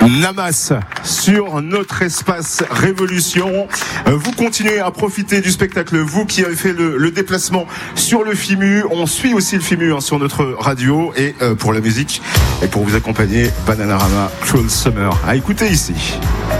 Namas sur notre espace Révolution. Vous continuez à profiter du spectacle, vous qui avez fait le déplacement sur le FIMU. On suit aussi le FIMU sur notre radio, et pour la musique et pour vous accompagner, Bananarama, Cruel Summer. À écouter ici.